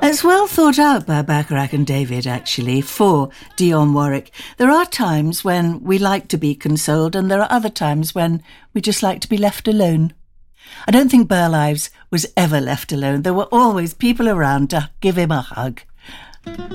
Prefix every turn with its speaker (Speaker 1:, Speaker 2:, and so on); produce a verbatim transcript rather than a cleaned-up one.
Speaker 1: It's well thought out by Bacharach and David, actually, for Dionne Warwick. There are times when we like to be consoled, and there are other times when we just like to be left alone. I don't think Burl Ives was ever left alone. There were always people around to give him a hug.